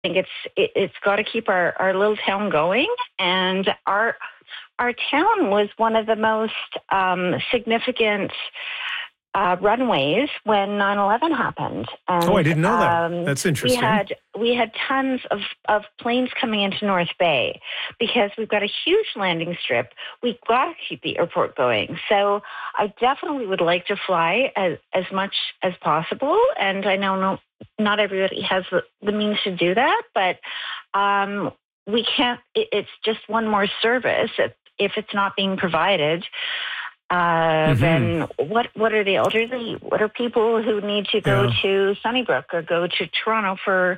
think it's got to keep our little town going, and our town was one of the most significant runways when 9/11 happened. And, I didn't know that. That's interesting. We had tons of planes coming into North Bay because we've got a huge landing strip. We've got to keep the airport going. So I definitely would like to fly as much as possible. And I know not everybody has the means to do that, but we can't. It's just one more service. If it's not being provided, then what are the elderly? What are people who need to go to Sunnybrook or go to Toronto for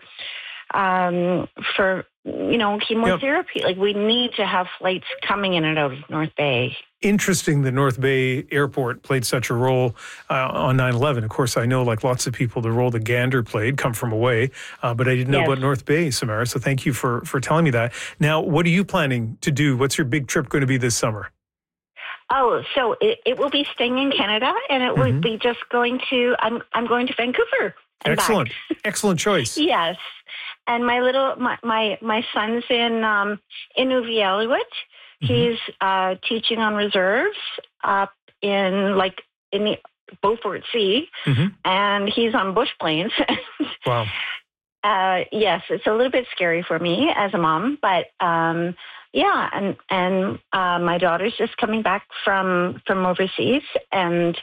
chemotherapy? Like, we need to have flights coming in and out of North Bay. Interesting that North Bay Airport played such a role on 9/11. Of course, I know, like lots of people, the role that Gander played, come from away, but I didn't know about North Bay, Samara, so thank you for telling me that. Now, what are you planning to do? What's your big trip going to be this summer? Oh, so it will be staying in Canada, and it will be just going to, I'm going to Vancouver. Excellent. Excellent choice. Yes. And my son's in Nunavut. He's teaching on reserves up in the Beaufort Sea, and he's on bush planes. Wow. Yes, it's a little bit scary for me as a mom, but and my daughter's just coming back from overseas, and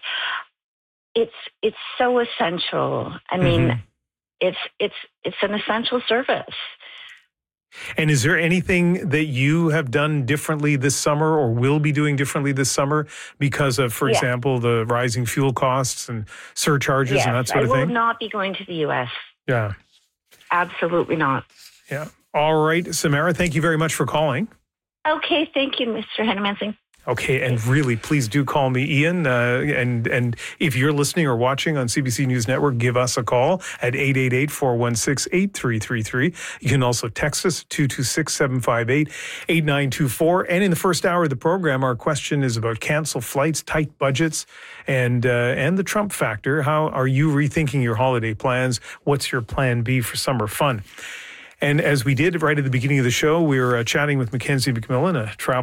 it's so essential. I mean, it's an essential service. And is there anything that you have done differently this summer or will be doing differently this summer because of, for example, the rising fuel costs and surcharges and that sort of thing? I will not be going to the U.S. Yeah. Absolutely not. Yeah. All right, Samara, thank you very much for calling. Okay, thank you, Mr. Hennemansing. Okay, and really, please do call me Ian. And if you're listening or watching on CBC News Network, give us a call at 888-416-8333. You can also text us 226-758-8924. And in the first hour of the program, our question is about canceled flights, tight budgets, and the Trump factor. How are you rethinking your holiday plans? What's your plan B for summer fun? And as we did right at the beginning of the show, we were chatting with Mackenzie McMillan,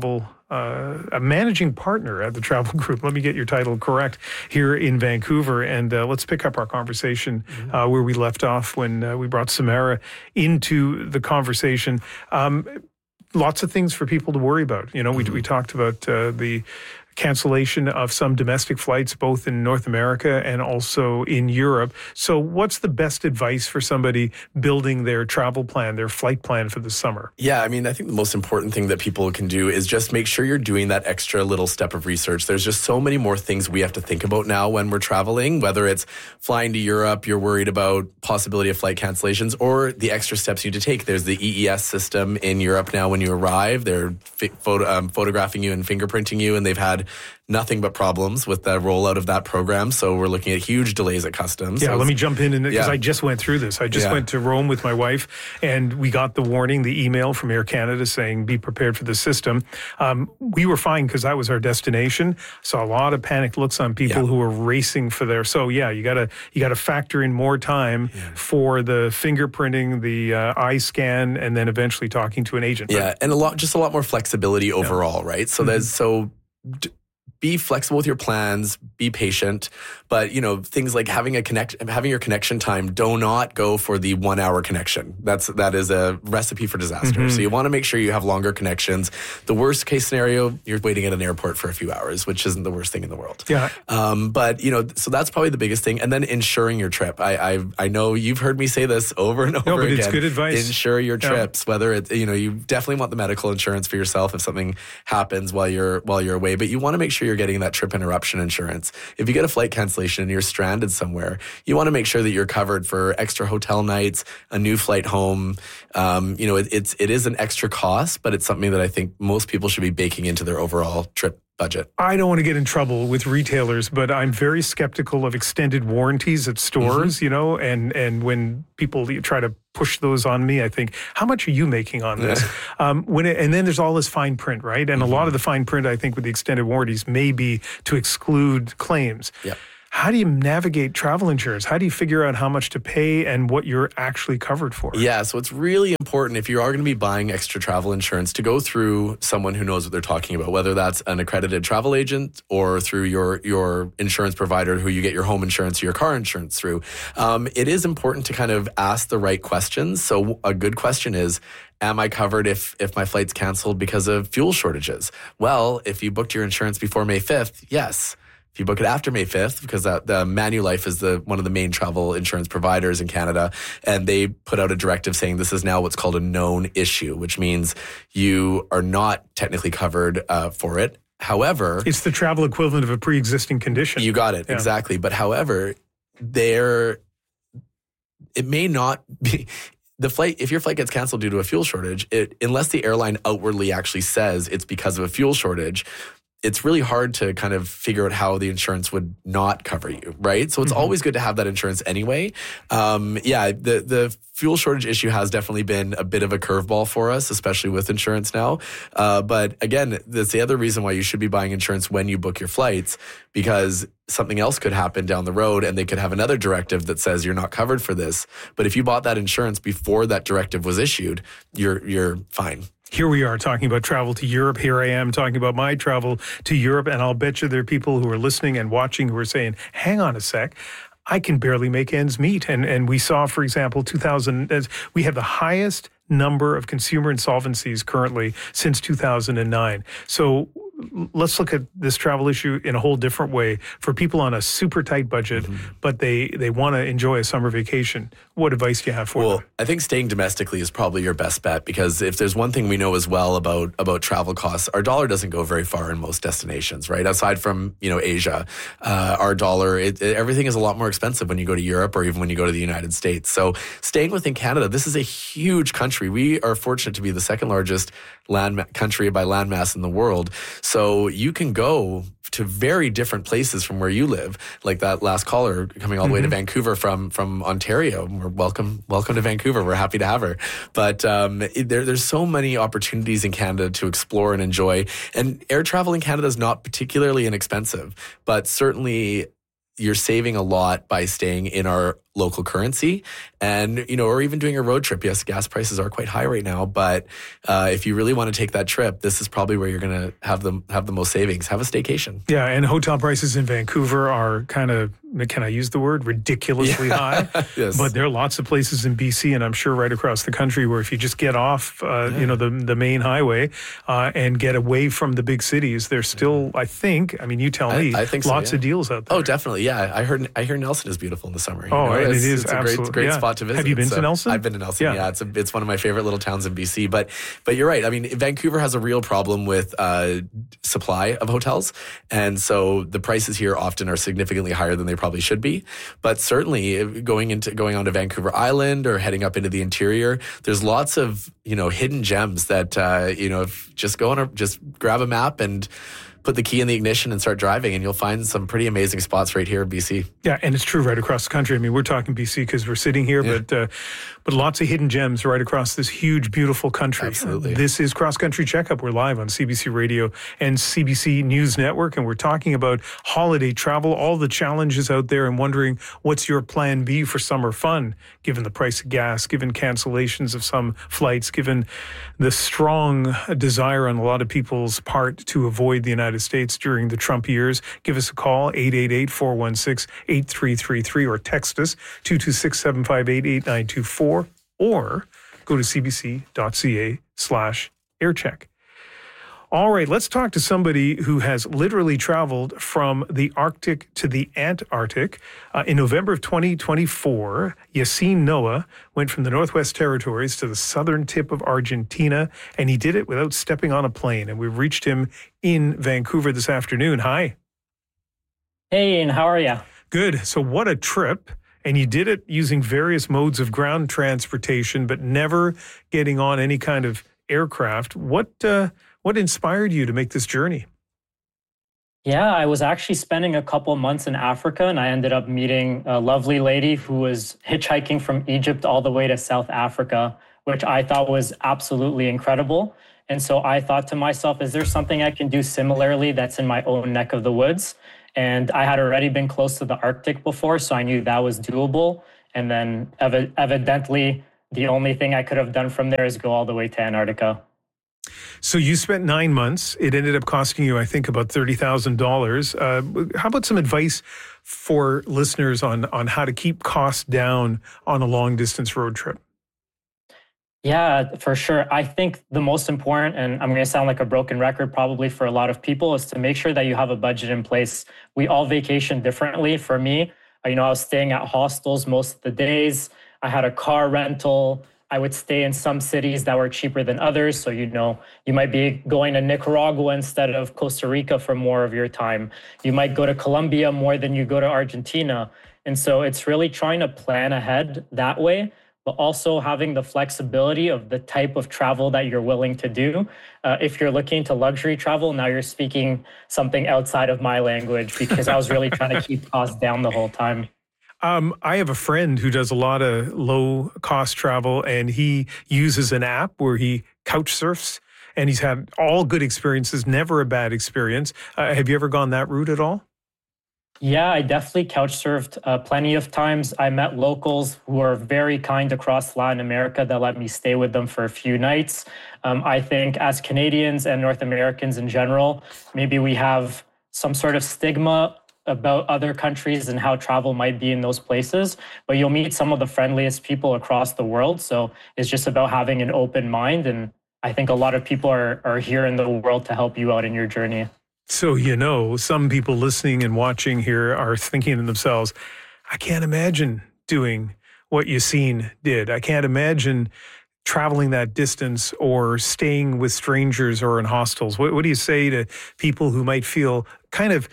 a managing partner at the Travel Group. Let me get your title correct here in Vancouver. And let's pick up our conversation where we left off when we brought Samara into the conversation. Lots of things for people to worry about. You know, we talked about the cancellation of some domestic flights, both in North America and also in Europe. So what's the best advice for somebody building their travel plan, their flight plan for the summer? Yeah, I mean, I think the most important thing that people can do is just make sure you're doing that extra little step of research. There's just so many more things we have to think about now when we're traveling, whether it's flying to Europe, you're worried about possibility of flight cancellations, or the extra steps you need to take. There's the EES system in Europe now when you arrive. They're photographing you and fingerprinting you, and they've had nothing but problems with the rollout of that program. So we're looking at huge delays at customs. Yeah, let me jump in because I just went through this. I just went to Rome with my wife, and we got the warning, the email from Air Canada saying, be prepared for the system. We were fine because that was our destination. Saw a lot of panicked looks on people who were racing for their. So you gotta factor in more time for the fingerprinting, the eye scan, and then eventually talking to an agent. Yeah, and a lot more flexibility overall, right? So be flexible with your plans, be patient, but things like having your connection time, do not go for the 1 hour connection. That is a recipe for disaster. So you want to make sure you have longer connections. The worst case scenario, you're waiting at an airport for a few hours, which isn't the worst thing in the world. Yeah. But so that's probably the biggest thing. And then insuring your trip. I know you've heard me say this over and over again. It's good advice. Insure your trips, whether it's, you definitely want the medical insurance for yourself if something happens while you're away, but you want to make sure you're getting that trip interruption insurance. If you get a flight cancellation and you're stranded somewhere, you want to make sure that you're covered for extra hotel nights, a new flight home. It is an extra cost, but it's something that I think most people should be baking into their overall trip budget. I don't want to get in trouble with retailers, but I'm very skeptical of extended warranties at stores, and when people try to push those on me, I think, how much are you making on this? And then there's all this fine print, right? And a lot of the fine print, I think, with the extended warranties may be to exclude claims. Yeah. How do you navigate travel insurance? How do you figure out how much to pay and what you're actually covered for? Yeah, so it's really important if you are going to be buying extra travel insurance to go through someone who knows what they're talking about, whether that's an accredited travel agent or through your insurance provider who you get your home insurance or your car insurance through. It is important to kind of ask the right questions. So a good question is, am I covered if my flight's canceled because of fuel shortages? Well, if you booked your insurance before May 5th, yes. If you book it after May 5th, because the Manulife is one of the main travel insurance providers in Canada, and they put out a directive saying this is now what's called a known issue, which means you are not technically covered for it. However, it's the travel equivalent of a pre-existing condition. You got it, exactly. But however, it may not be... If your flight gets canceled due to a fuel shortage, unless the airline outwardly actually says it's because of a fuel shortage, it's really hard to kind of figure out how the insurance would not cover you, right? So it's always good to have that insurance anyway. The fuel shortage issue has definitely been a bit of a curveball for us, especially with insurance now. But again, that's the other reason why you should be buying insurance when you book your flights, because something else could happen down the road and they could have another directive that says you're not covered for this. But if you bought that insurance before that directive was issued, you're fine. Here we are talking about travel to Europe. Here I am talking about my travel to Europe. And I'll bet you there are people who are listening and watching who are saying, hang on a sec, I can barely make ends meet. And we saw, for example, we have the highest number of consumer insolvencies currently since 2009. So let's look at this travel issue in a whole different way. For people on a super tight budget, but they want to enjoy a summer vacation, what advice do you have for them? Well, I think staying domestically is probably your best bet, because if there's one thing we know as well about travel costs, our dollar doesn't go very far in most destinations, right? Aside from, Asia, our dollar, everything is a lot more expensive when you go to Europe or even when you go to the United States. So staying within Canada, this is a huge country. We are fortunate to be the second largest country by landmass in the world. So you can go to very different places from where you live, like that last caller coming all the way to Vancouver from Ontario. We're welcome to Vancouver. We're happy to have her. But there's so many opportunities in Canada to explore and enjoy. And air travel in Canada is not particularly inexpensive, but certainly you're saving a lot by staying in our local currency and, or even doing a road trip. Yes, gas prices are quite high right now, but if you really want to take that trip, this is probably where you're going to have the most savings. Have a staycation. Yeah, and hotel prices in Vancouver are kind of, can I use the word, ridiculously high? Yes. But there are lots of places in BC, and I'm sure right across the country, where if you just get off, the main highway and get away from the big cities, there's still, I think, you tell me, I think so, lots of deals out there. Oh, definitely. Yeah, I hear Nelson is beautiful in the summer. And it is it's absolutely a great spot to visit. Have you been to Nelson? I've been to Nelson. Yeah, it's one of my favorite little towns in BC. But you're right. Vancouver has a real problem with supply of hotels, and so the prices here often are significantly higher than they probably should be. But certainly, going on to Vancouver Island or heading up into the interior, there's lots of hidden gems that just grab a map and put the key in the ignition and start driving, and you'll find some pretty amazing spots right here in BC. Yeah, and it's true right across the country. We're talking BC because we're sitting here, but lots of hidden gems right across this huge, beautiful country. Absolutely. This is Cross Country Checkup. We're live on CBC Radio and CBC News Network, and we're talking about holiday travel, all the challenges out there, and wondering what's your plan B for summer fun, given the price of gas, given cancellations of some flights, given the strong desire on a lot of people's part to avoid the United States during the Trump years. Give us a call, 888-416-8333, or text us, 226-758-8924, or go to cbc.ca/aircheck. All right, let's talk to somebody who has literally traveled from the Arctic to the Antarctic. In November of 2024, Yassine Noah went from the Northwest Territories to the southern tip of Argentina, and he did it without stepping on a plane. And we've reached him in Vancouver this afternoon. Hi. Hey, and how are you? Good. So what a trip. And you did it using various modes of ground transportation, but never getting on any kind of aircraft. What inspired you to make this journey? Yeah, I was actually spending a couple months in Africa, and I ended up meeting a lovely lady who was hitchhiking from Egypt all the way to South Africa, which I thought was absolutely incredible. And so I thought to myself, is there something I can do similarly that's in my own neck of the woods? And I had already been close to the Arctic before, so I knew that was doable. And then evidently, the only thing I could have done from there is go all the way to Antarctica. So you spent 9 months. It ended up costing you, I think, about $30,000. How about some advice for listeners on how to keep costs down on a long-distance road trip? Yeah, for sure. I think the most important, and I'm going to sound like a broken record probably for a lot of people, is to make sure that you have a budget in place. We all vacation differently. For me, I was staying at hostels most of the days. I had a car rental. I would stay in some cities that were cheaper than others. So, you might be going to Nicaragua instead of Costa Rica for more of your time. You might go to Colombia more than you go to Argentina. And so it's really trying to plan ahead that way, but also having the flexibility of the type of travel that you're willing to do. If you're looking to luxury travel, now you're speaking something outside of my language because I was really trying to keep costs down the whole time. I have a friend who does a lot of low cost travel, and he uses an app where he couch surfs, and he's had all good experiences, never a bad experience. Have you ever gone that route at all? Yeah, I definitely couch surfed plenty of times. I met locals who are very kind across Latin America that let me stay with them for a few nights. I think as Canadians and North Americans in general, maybe we have some sort of stigma about other countries and how travel might be in those places, but you'll meet some of the friendliest people across the world. So it's just about having an open mind. And I think a lot of people are here in the world to help you out in your journey. So, some people listening and watching here are thinking to themselves, I can't imagine doing what Yassine did. I can't imagine traveling that distance or staying with strangers or in hostels. What do you say to people who might feel kind of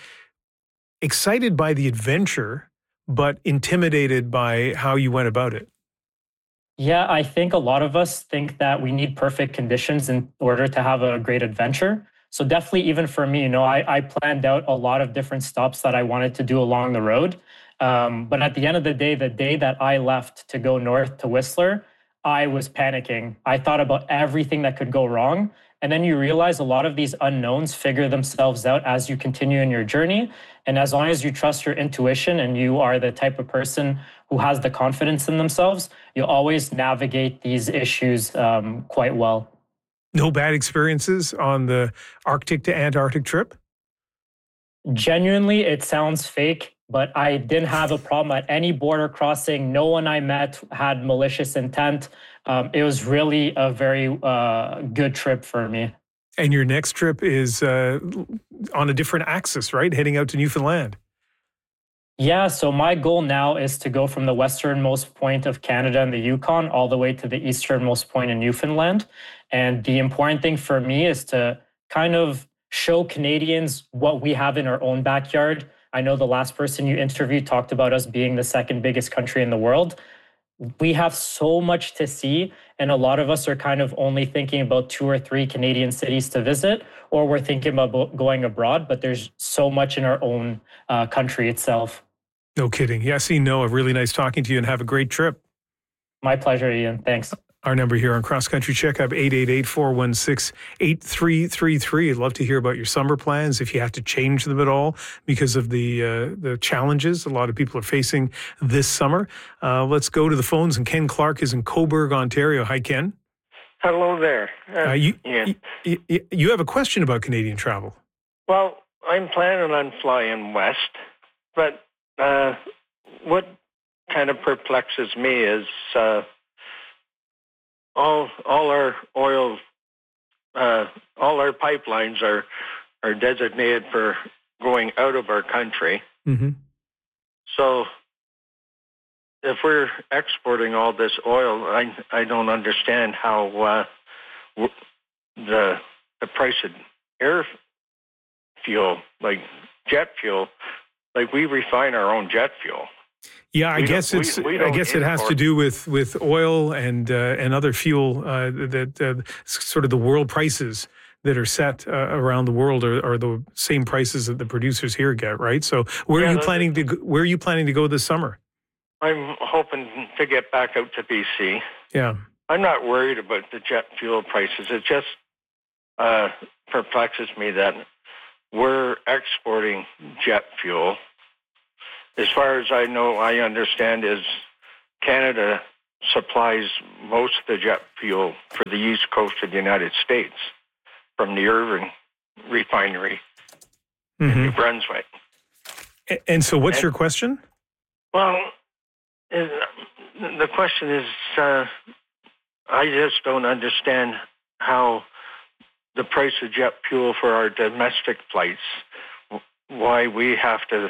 excited by the adventure, but intimidated by how you went about it? Yeah, I think a lot of us think that we need perfect conditions in order to have a great adventure. So definitely, even for me, I planned out a lot of different stops that I wanted to do along the road. But at the end of the day that I left to go north to Whistler, I was panicking. I thought about everything that could go wrong. And then you realize a lot of these unknowns figure themselves out as you continue in your journey. And as long as you trust your intuition and you are the type of person who has the confidence in themselves, you'll always navigate these issues quite well. No bad experiences on the Arctic to Antarctic trip? Genuinely, it sounds fake, but I didn't have a problem at any border crossing. No one I met had malicious intent. It was really a very good trip for me. And your next trip is on a different axis, right? Heading out to Newfoundland. Yeah, so my goal now is to go from the westernmost point of Canada and the Yukon all the way to the easternmost point in Newfoundland. And the important thing for me is to kind of show Canadians what we have in our own backyard. I know the last person you interviewed talked about us being the second biggest country in the world. We have so much to see, and a lot of us are kind of only thinking about 2 or 3 Canadian cities to visit, or we're thinking about going abroad, but there's so much in our own country itself. No kidding. Yassine Noah, really nice talking to you, and have a great trip. My pleasure, Ian. Thanks. Our number here on Cross Country Checkup, 888-416-8333. I'd love to hear about your summer plans, if you have to change them at all because of the challenges a lot of people are facing this summer. Let's go to the phones, and Ken Clark is in Cobourg, Ontario. Hi, Ken. Hello there. You have a question about Canadian travel. Well, I'm planning on flying west, but what kind of perplexes me is all our oil, all our pipelines are designated for going out of our country. Mm-hmm. So if we're exporting all this oil, I don't understand how the price of air fuel, like jet fuel, like we refine our own jet fuel. Yeah, I guess it has to do with oil and other fuel that sort of the world prices that are set around the world are the same prices that the producers here get, right? So where are you planning to go this summer? I'm hoping to get back out to BC. Yeah. I'm not worried about the jet fuel prices. It just perplexes me that we're exporting jet fuel. As far as I understand, is Canada supplies most of the jet fuel for the east coast of the United States from the Irving refinery in New Brunswick. And so what's your question? Well, the question is, I just don't understand how the price of jet fuel for our domestic flights, why we have to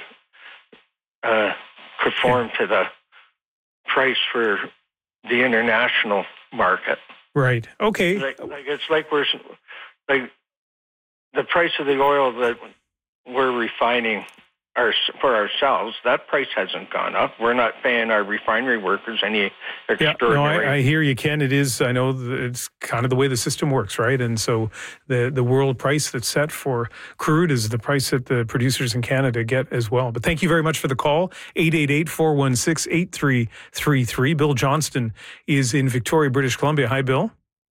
conform to the price for the international market. Right. Okay. It's like we're like the price of the oil that we're refining for ourselves. That price hasn't gone up. We're not paying our refinery workers any extraordinary. I hear you, Ken. It is. I know it's kind of the way the system works, right? And so the world price that's set for crude is the price that the producers in Canada get as well. But thank you very much for the call. 888-416-8333. Bill Johnston is in Victoria, British Columbia. Hi, Bill.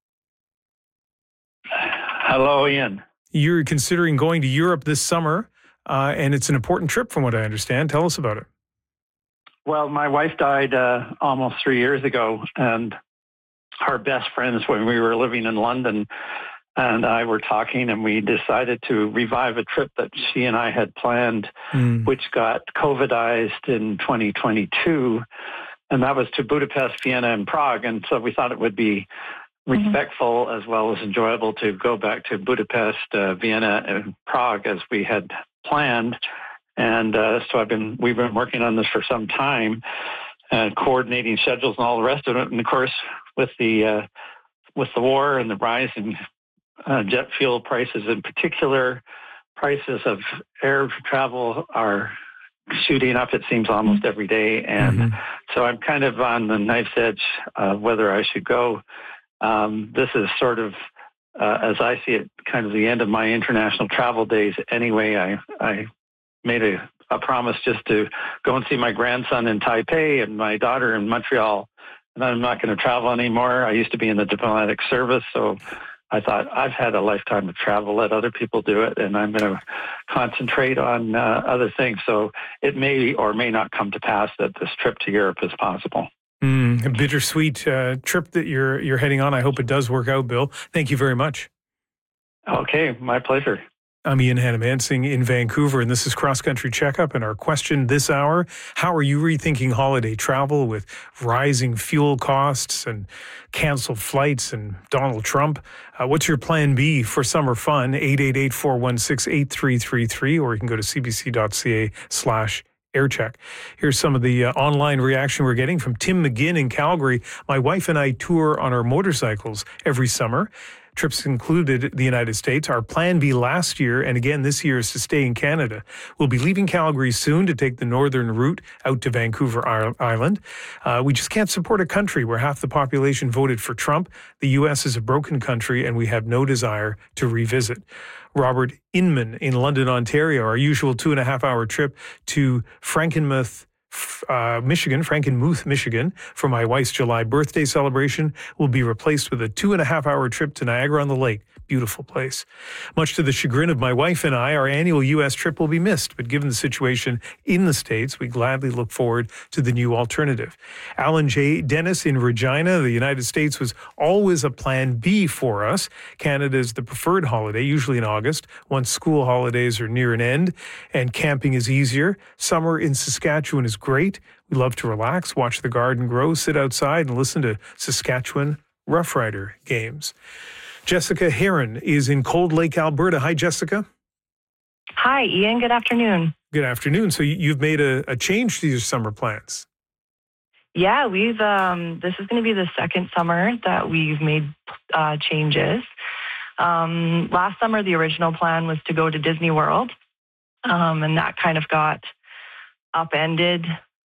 Hello, Ian. You're considering going to Europe this summer, and it's an important trip from what I understand. Tell us about it. Well, my wife died almost 3 years ago, and our best friends when we were living in London and I were talking, and we decided to revive a trip that she and I had planned, which got COVIDized in 2022, and that was to Budapest, Vienna, and Prague. And so we thought it would be respectful as well as enjoyable to go back to Budapest, Vienna, and Prague as we had planned. And so we've been working on this for some time, coordinating schedules and all the rest of it. And of course, with the war and the rise in jet fuel prices in particular, prices of air travel are shooting up, it seems, almost every day. And so I'm kind of on the knife's edge of whether I should go. This is sort of, as I see it, kind of the end of my international travel days anyway. I made a promise just to go and see my grandson in Taipei and my daughter in Montreal, and I'm not going to travel anymore. I used to be in the diplomatic service, so I thought I've had a lifetime of travel, let other people do it, and I'm going to concentrate on other things. So it may or may not come to pass that this trip to Europe is possible. A bittersweet trip that you're heading on. I hope it does work out, Bill. Thank you very much. Okay, my pleasure. I'm Ian Hannamansing in Vancouver, and this is Cross Country Checkup. And our question this hour, how are you rethinking holiday travel with rising fuel costs and canceled flights and Donald Trump? What's your plan B for summer fun? 888-416-8333, or you can go to cbc.ca/aircheck. Here's some of the online reaction we're getting from Tim McGinn in Calgary. My wife and I tour on our motorcycles every summer. Trips included the United States. Our plan B last year and again this year is to stay in Canada. We'll be leaving Calgary soon to take the northern route out to Vancouver Island. We just can't support a country where half the population voted for Trump. The U.S. is a broken country and we have no desire to revisit. Robert Inman in London, Ontario, our usual 2.5-hour trip to Frankenmuth, Michigan, for my wife's July birthday celebration will be replaced with a 2.5-hour trip to Niagara-on-the-Lake. Beautiful place. Much to the chagrin of my wife and I, our annual U.S. trip will be missed, but given the situation in the States, we gladly look forward to the new alternative. Alan J. Dennis in Regina, the United States was always a plan B for us. Canada is the preferred holiday, usually in August, once school holidays are near an end, and camping is easier. Summer in Saskatchewan is great. We love to relax, watch the garden grow, sit outside, and listen to Saskatchewan Rough Rider games. Jessica Heron is in Cold Lake, Alberta. Hi, Jessica. Hi, Ian. Good afternoon. Good afternoon. So you've made a change to your summer plans. Yeah, we've. This is going to be the second summer that we've made changes. Last summer, the original plan was to go to Disney World, and that kind of got upended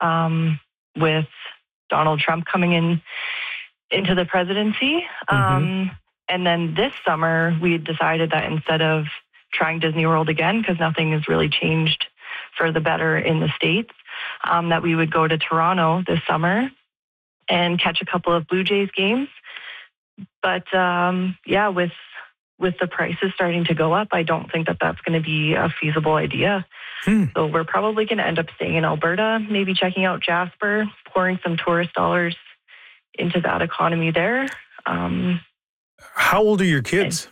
with Donald Trump coming into the presidency. And then this summer, we decided that instead of trying Disney World again, because nothing has really changed for the better in the States, that we would go to Toronto this summer and catch a couple of Blue Jays games. But with with the prices starting to go up, I don't think that that's going to be a feasible idea. So we're probably going to end up staying in Alberta, maybe checking out Jasper, pouring some tourist dollars into that economy there. How old are your kids?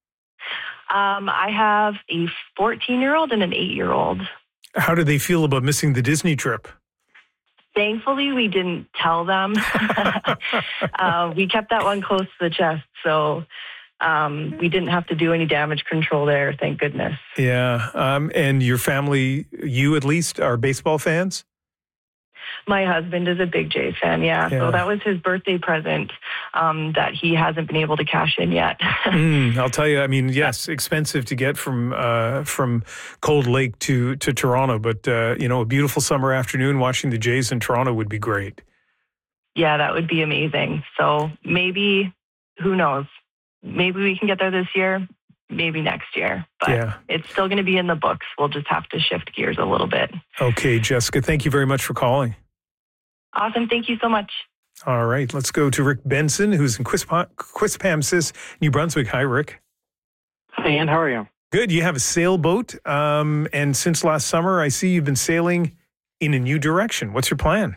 I have a 14-year-old and an 8-year-old. How do they feel about missing the Disney trip? Thankfully, we didn't tell them. We kept that one close to the chest, so we didn't have to do any damage control there, thank goodness. Yeah. And your family, you at least, are baseball fans? My husband is a big Jays fan, yeah. So that was his birthday present that he hasn't been able to cash in yet. I'll tell you, I mean, yes, expensive to get from Cold Lake to Toronto, but, a beautiful summer afternoon watching the Jays in Toronto would be great. Yeah, that would be amazing. So maybe, who knows, maybe we can get there this year, maybe next year, but it's still going to be in the books. We'll just have to shift gears a little bit. Okay, Jessica, thank you very much for calling. Awesome. Thank you so much. All right. Let's go to Rick Benson, who's in Quispamsis, New Brunswick. Hi, Rick. Hi, Ann. How are you? Good. You have a sailboat. And since last summer, I see you've been sailing in a new direction. What's your plan?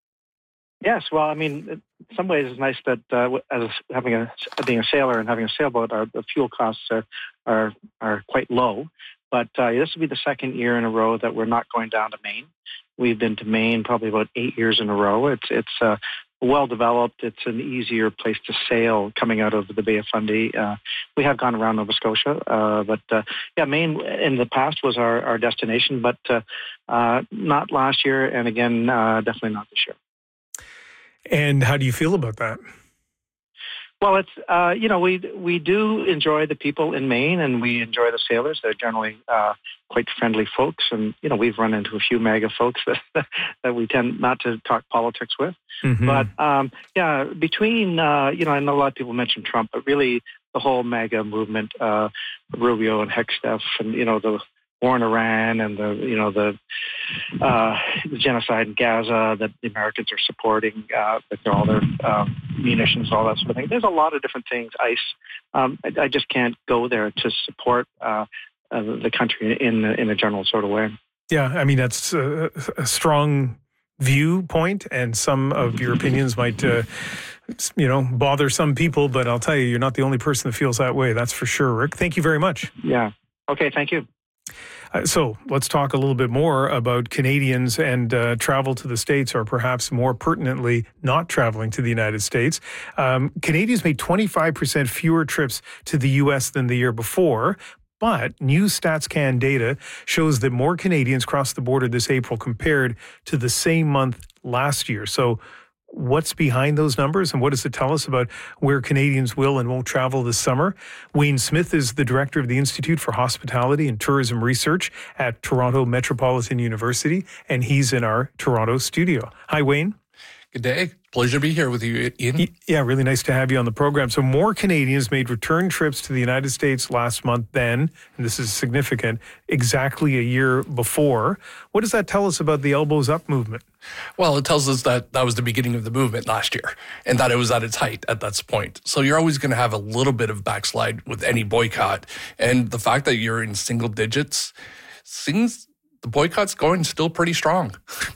Yes. Well, I mean, in some ways it's nice that being a sailor and having a sailboat, the fuel costs are quite low. But this will be the second year in a row that we're not going down to Maine. We've been to Maine probably about 8 years in a row. It's well developed. It's an easier place to sail coming out of the Bay of Fundy. We have gone around Nova Scotia, but Maine in the past was our destination, but not last year, and again, definitely not this year. And how do you feel about that? Well, it's we do enjoy the people in Maine, and we enjoy the sailors. They're generally quite friendly folks, and we've run into a few MAGA folks that we tend not to talk politics with. Mm-hmm. But between I know a lot of people mention Trump, but really the whole MAGA movement, Rubio and Hexteth, and the war in Iran and the genocide in Gaza that the Americans are supporting with all their munitions, all that sort of thing. There's a lot of different things. ICE. I just can't go there to support the country in a general sort of way. Yeah, I mean that's a strong viewpoint, and some of your opinions might bother some people. But I'll tell you, you're not the only person that feels that way. That's for sure, Rick. Thank you very much. Yeah. Okay. Thank you. So let's talk a little bit more about Canadians and travel to the States, or perhaps more pertinently, not traveling to the United States. Canadians made 25% fewer trips to the U.S. than the year before, but new StatsCan data shows that more Canadians crossed the border this April compared to the same month last year. So what's behind those numbers, and what does it tell us about where Canadians will and won't travel this summer? Wayne Smith is the director of the Institute for Hospitality and Tourism Research at Toronto Metropolitan University, and he's in our Toronto studio. Hi, Wayne. Good day. Pleasure to be here with you, Ian. Yeah, really nice to have you on the program. So more Canadians made return trips to the United States last month than, and this is significant, exactly a year before. What does that tell us about the Elbows Up movement? Well, it tells us that was the beginning of the movement last year, and that it was at its height at that point. So you're always going to have a little bit of backslide with any boycott. And the fact that you're in single digits, seems the boycott's going still pretty strong.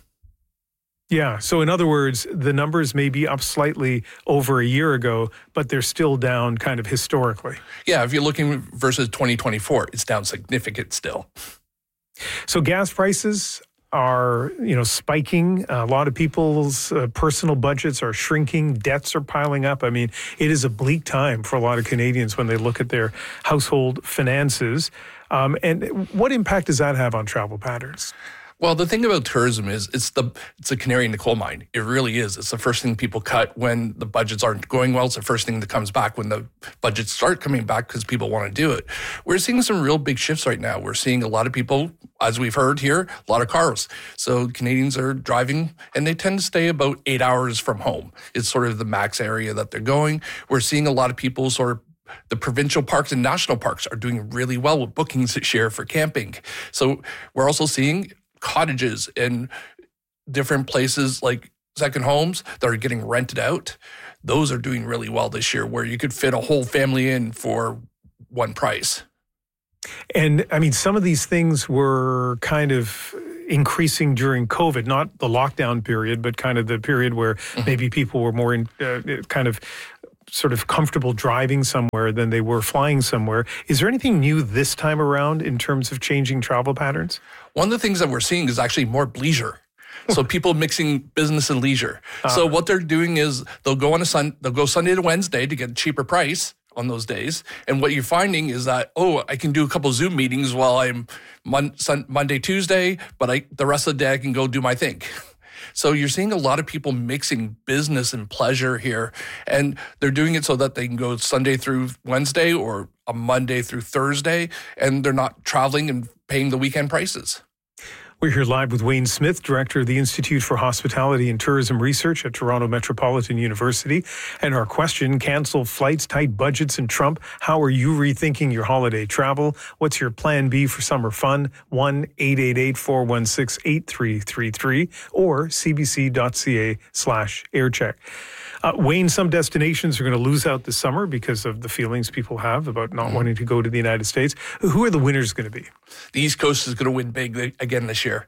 Yeah. So in other words, the numbers may be up slightly over a year ago, but they're still down kind of historically. Yeah. If you're looking versus 2024, it's down significant still. So gas prices are, spiking. A lot of people's personal budgets are shrinking. Debts are piling up. I mean, it is a bleak time for a lot of Canadians when they look at their household finances. And what impact does that have on travel patterns? Well, the thing about tourism is it's a canary in the coal mine. It really is. It's the first thing people cut when the budgets aren't going well. It's the first thing that comes back when the budgets start coming back because people want to do it. We're seeing some real big shifts right now. We're seeing a lot of people, as we've heard here, a lot of cars. So Canadians are driving, and they tend to stay about 8 hours from home. It's sort of the max area that they're going. We're seeing a lot of people sort of the provincial parks and national parks are doing really well with bookings this year for camping. So we're also seeing cottages in different places like second homes that are getting rented out. Those are doing really well this year, where you could fit a whole family in for one price. And I mean, some of these things were kind of increasing during COVID, not the lockdown period, but kind of the period where maybe people were more sort of comfortable driving somewhere than they were flying somewhere. Is there anything new this time around in terms of changing travel patterns? One of the things that we're seeing is actually more leisure. So people mixing business and leisure. So what they're doing is they'll go Sunday to Wednesday to get a cheaper price on those days. And what you're finding is that, I can do a couple Zoom meetings while I'm Monday, Tuesday, but the rest of the day I can go do my thing. So you're seeing a lot of people mixing business and pleasure here, and they're doing it so that they can go Sunday through Wednesday or a Monday through Thursday, and they're not traveling and paying the weekend prices. We're here live with Wayne Smith, Director of the Institute for Hospitality and Tourism Research at Toronto Metropolitan University. And our question, cancel flights, tight budgets, and Trump. How are you rethinking your holiday travel? What's your plan B for summer fun? 1-888-416-8333 or cbc.ca/aircheck. Wayne, some destinations are going to lose out this summer because of the feelings people have about not wanting to go to the United States. Who are the winners going to be? The East Coast is going to win big again this year.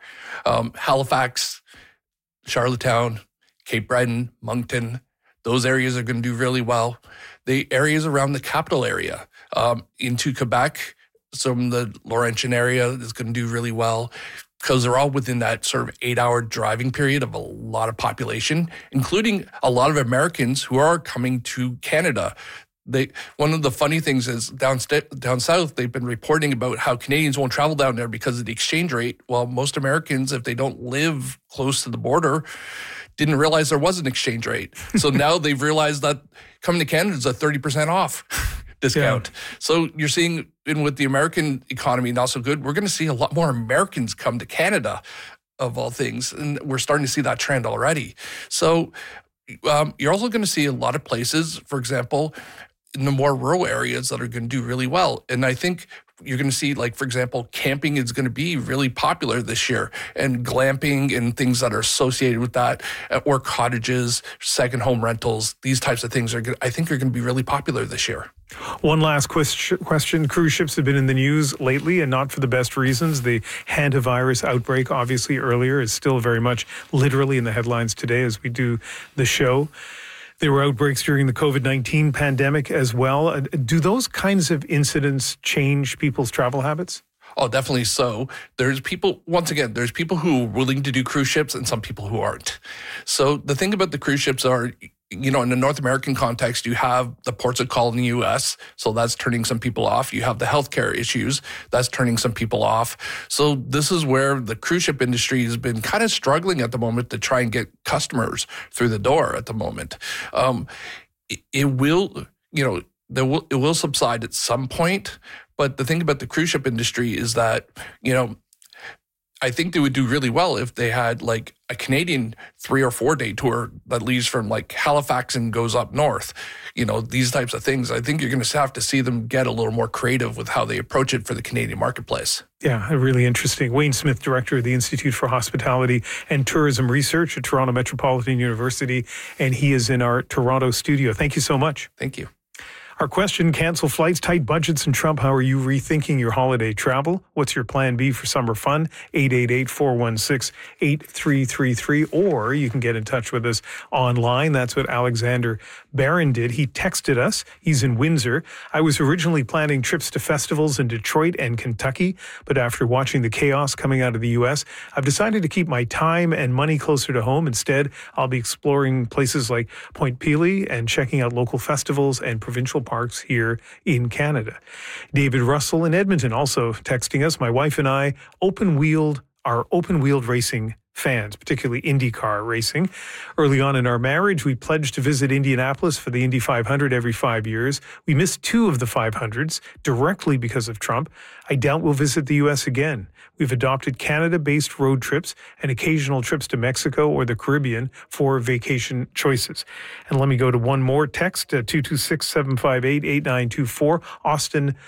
Halifax, Charlottetown, Cape Breton, Moncton, those areas are going to do really well. The areas around the capital area, into Quebec, some of the Laurentian area is going to do really well, because they're all within that sort of 8-hour driving period of a lot of population, including a lot of Americans who are coming to Canada. One of the funny things is down south, they've been reporting about how Canadians won't travel down there because of the exchange rate. Well, most Americans, if they don't live close to the border, didn't realize there was an exchange rate. So now they've realized that coming to Canada is a 30% off discount. Yeah. So you're seeing, with the American economy not so good, we're going to see a lot more Americans come to Canada, of all things. And we're starting to see that trend already. So you're also going to see a lot of places, for example, in the more rural areas that are going to do really well. And I think you're going to see, like, for example, camping is going to be really popular this year, and glamping and things that are associated with that, or cottages, second home rentals, these types of things I think are going to be really popular this year. One last question. Cruise ships have been in the news lately, and not for the best reasons. The hantavirus outbreak, obviously earlier, is still very much literally in the headlines today as we do the show. There were outbreaks during the COVID-19 pandemic as well. Do those kinds of incidents change people's travel habits? Oh, definitely so. There's people who are willing to do cruise ships and some people who aren't. So the thing about the cruise ships are, in the North American context, you have the ports of call in the U.S., so that's turning some people off. You have the healthcare issues, that's turning some people off. So this is where the cruise ship industry has been kind of struggling at the moment to try and get customers through the door at the moment. It will subside at some point, but the thing about the cruise ship industry is that, I think they would do really well if they had like a Canadian 3 or 4 day tour that leaves from like Halifax and goes up north. These types of things. I think you're going to have to see them get a little more creative with how they approach it for the Canadian marketplace. Yeah, really interesting. Wayne Smith, Director of the Institute for Hospitality and Tourism Research at Toronto Metropolitan University, and he is in our Toronto studio. Thank you so much. Thank you. Our question, cancel flights, tight budgets, and Trump. How are you rethinking your holiday travel? What's your plan B for summer fun? 888-416-8333. Or you can get in touch with us online. That's what Alexander Barron did. He texted us. He's in Windsor. I was originally planning trips to festivals in Detroit and Kentucky, but after watching the chaos coming out of the U.S., I've decided to keep my time and money closer to home. Instead, I'll be exploring places like Point Pelee and checking out local festivals and provincial parks here in Canada. David Russell in Edmonton also texting us. My wife and I are open-wheeled racing fans, particularly IndyCar racing. Early on in our marriage, we pledged to visit Indianapolis for the Indy 500 every 5 years. We missed 2 of the 500s directly because of Trump. I doubt we'll visit the U.S. again. We've adopted Canada-based road trips and occasional trips to Mexico or the Caribbean for vacation choices. And let me go to one more text, 226-758-8924. Austin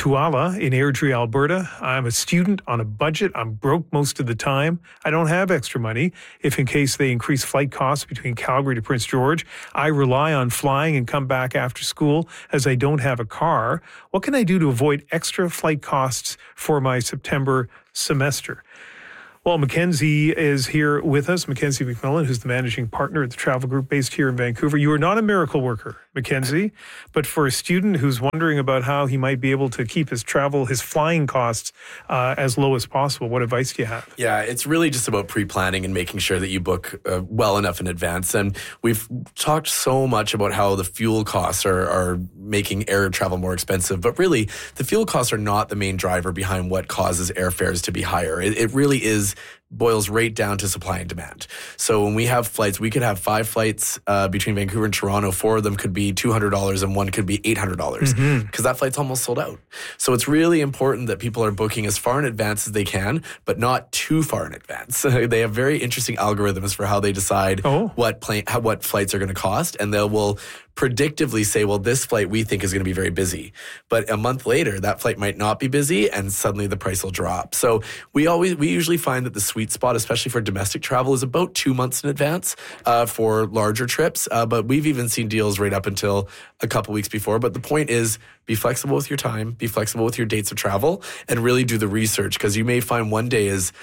Tuala in Airdrie, Alberta. I'm a student on a budget. I'm broke most of the time. I don't have extra money. If in case they increase flight costs between Calgary to Prince George, I rely on flying and come back after school as I don't have a car. What can I do to avoid extra flight costs for my September semester? Well, Mackenzie is here with us. Mackenzie McMillan, who's the managing partner at the travel group based here in Vancouver. You are not a miracle worker, Mackenzie, but for a student who's wondering about how he might be able to keep his flying costs as low as possible, what advice do you have? Yeah, it's really just about pre-planning and making sure that you book well enough in advance. And we've talked so much about how the fuel costs are making air travel more expensive, but really the fuel costs are not the main driver behind what causes airfares to be higher. It really boils right down to supply and demand. So when we have flights, we could have 5 flights between Vancouver and Toronto. 4 of them could be $200 and one could be $800 because that flight's almost sold out. So it's really important that people are booking as far in advance as they can, but not too far in advance. They have very interesting algorithms for how they decide what flights are going to cost, and they will predictively say, well, this flight we think is going to be very busy. But a month later, that flight might not be busy and suddenly the price will drop. So we usually find that the sweet spot, especially for domestic travel, is about 2 months in advance for larger trips. But we've even seen deals right up until a couple weeks before. But the point is, be flexible with your time, be flexible with your dates of travel, and really do the research, because you may find one day is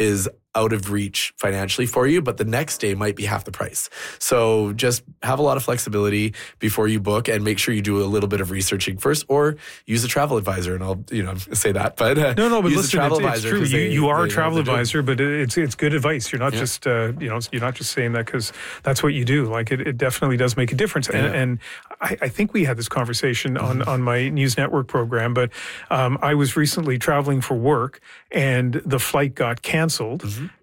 out of reach financially for you, but the next day might be half the price. So just have a lot of flexibility before you book, and make sure you do a little bit of researching first, or use a travel advisor. And I'll say that, but no, but use listen, a travel it's advisor. true. You are a travel advisor, but it's good advice. You're not just you're not just saying that because that's what you do. Like it definitely does make a difference. And I think we had this conversation on my News Network program, but I was recently traveling for work, and the flight got canceled.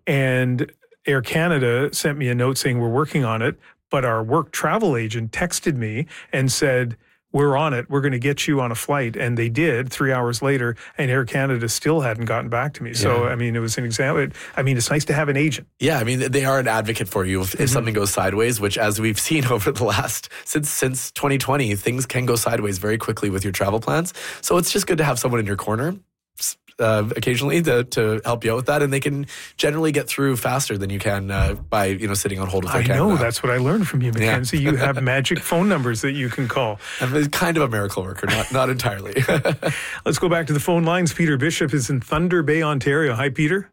And Air Canada sent me a note saying we're working on it, but our work travel agent texted me and said, we're on it. We're going to get you on a flight. And they did 3 hours later, and Air Canada still hadn't gotten back to me. So, I mean, it was an example. I mean, it's nice to have an agent. Yeah, I mean, they are an advocate for you if something goes sideways, which, as we've seen over the last, since 2020, things can go sideways very quickly with your travel plans. So it's just good to have someone in your corner occasionally to help you out with that, and they can generally get through faster than you can by sitting on hold with Air Canada. I know, that's what I learned from you, Mackenzie. You have magic phone numbers that you can call. I'm kind of a miracle worker, not entirely. Let's go back to the phone lines. Peter Bishop is in Thunder Bay, Ontario. Hi, Peter.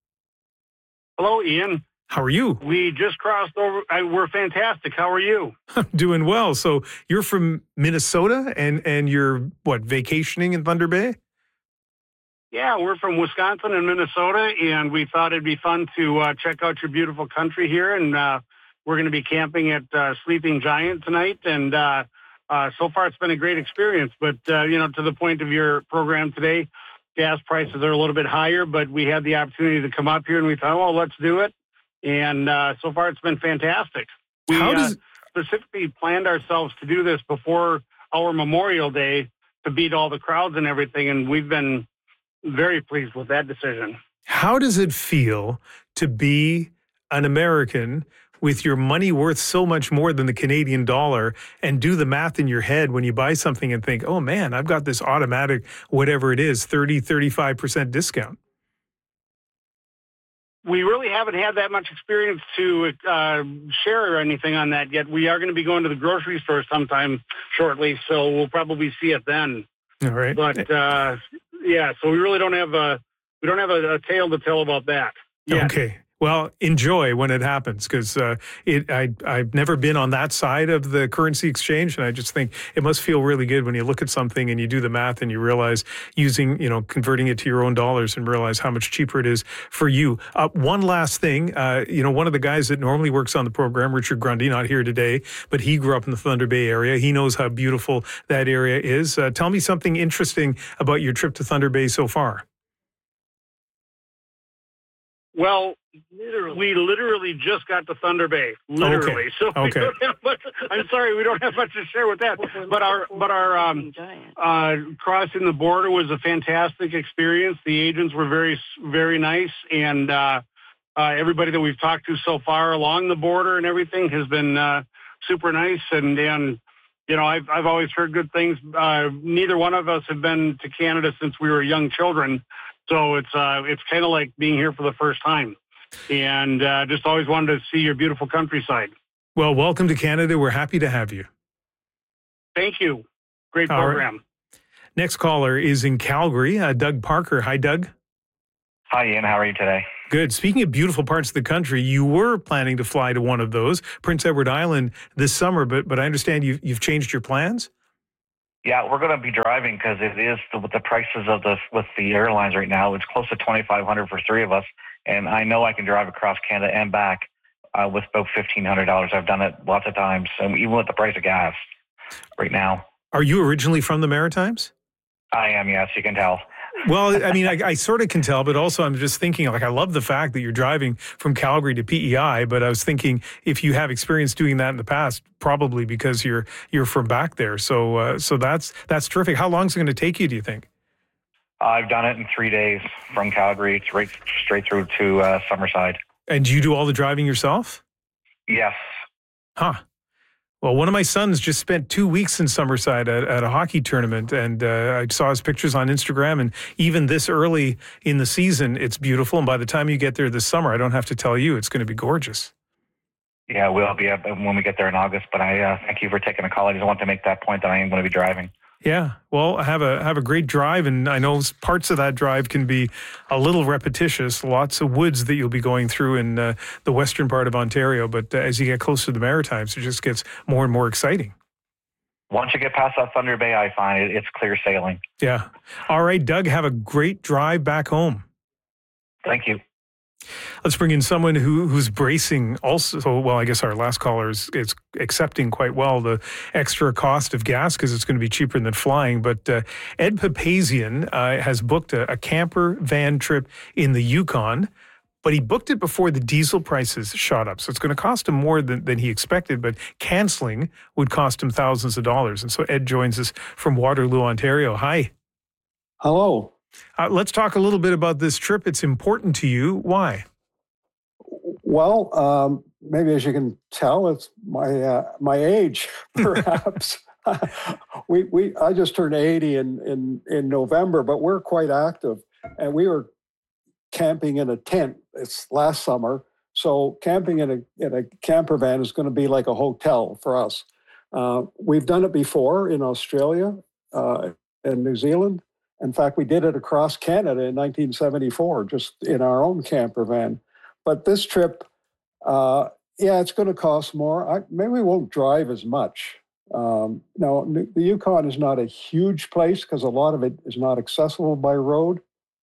Hello, Ian. How are you? We just crossed over. We're fantastic. How are you? I'm doing well. So you're from Minnesota, and you're, vacationing in Thunder Bay? Yeah, we're from Wisconsin and Minnesota, and we thought it'd be fun to check out your beautiful country here. And we're going to be camping at Sleeping Giant tonight. And so far, it's been a great experience. But, to the point of your program today, gas prices are a little bit higher, but we had the opportunity to come up here, and we thought, well, let's do it. And so far, it's been fantastic. We specifically planned ourselves to do this before our Memorial Day to beat all the crowds and everything, and we've been very pleased with that decision. How does it feel to be an American with your money worth so much more than the Canadian dollar, and do the math in your head when you buy something and think, oh man, I've got this automatic, whatever it is, 35% discount? We really haven't had that much experience to share or anything on that yet. We are going to be going to the grocery store sometime shortly, so we'll probably see it then. All right. But so we really don't have a tale to tell about that yet. Okay. Well, enjoy when it happens, because I've never been on that side of the currency exchange, and I just think it must feel really good when you look at something and you do the math and you realize converting it to your own dollars and realize how much cheaper it is for you. One last thing, one of the guys that normally works on the program, Richard Grundy, not here today, but he grew up in the Thunder Bay area. He knows how beautiful that area is. Tell me something interesting about your trip to Thunder Bay so far. Well, we literally just got to Thunder Bay, literally. Okay. So we don't have much, I'm sorry, we don't have much to share with that. But our crossing the border was a fantastic experience. The agents were very, very nice, and everybody that we've talked to so far along the border and everything has been super nice. And I've always heard good things. Neither one of us have been to Canada since we were young children, so it's kind of like being here for the first time, and just always wanted to see your beautiful countryside. Well, welcome to Canada. We're happy to have you. Thank you. Great program. Right. Next caller is in Calgary, Doug Parker. Hi, Doug. Hi, Ian. How are you today? Good. Speaking of beautiful parts of the country, you were planning to fly to one of those, Prince Edward Island, this summer, but I understand you've changed your plans? Yeah, we're going to be driving because it is with the prices with the airlines right now. It's close to $2,500 for three of us, and I know I can drive across Canada and back with about $1,500. I've done it lots of times, and even with the price of gas right now. Are you originally from the Maritimes? I am, yes, you can tell. Well, I mean, I sort of can tell, but also I'm just thinking, I love the fact that you're driving from Calgary to PEI, but I was thinking if you have experience doing that in the past, probably because you're from back there. So that's terrific. How long is it going to take you, do you think? I've done it in 3 days from Calgary straight through to Summerside. And do you do all the driving yourself? Yes. Huh. Well, one of my sons just spent 2 weeks in Summerside at a hockey tournament, and I saw his pictures on Instagram, and even this early in the season, it's beautiful, and by the time you get there this summer, I don't have to tell you, it's going to be gorgeous. Yeah, we'll be up when we get there in August, but I thank you for taking a call. I just want to make that point that I am going to be driving. Yeah, well, have a great drive, and I know parts of that drive can be a little repetitious, lots of woods that you'll be going through in the western part of Ontario, but as you get closer to the Maritimes, it just gets more and more exciting. Once you get past that Thunder Bay, I find it's clear sailing. Yeah. All right, Doug, have a great drive back home. Thank you. Let's bring in someone who's bracing also. Well, I guess our last caller is accepting quite well the extra cost of gas because it's going to be cheaper than flying. But Ed Papazian has booked a camper van trip in the Yukon, but he booked it before the diesel prices shot up. So it's going to cost him more than he expected, but canceling would cost him thousands of dollars. And so Ed joins us from Waterloo, Ontario. Hi. Hello. Let's talk a little bit about this trip. It's important to you. Why? Well, maybe as you can tell, it's my age, perhaps. I just turned 80 in November, but we're quite active, and we were camping in a tent. It's last summer, so camping in a camper van is going to be like a hotel for us. We've done it before in Australia and New Zealand. In fact, we did it across Canada in 1974, just in our own camper van. But this trip, it's going to cost more. Maybe we won't drive as much. Now, the Yukon is not a huge place because a lot of it is not accessible by road.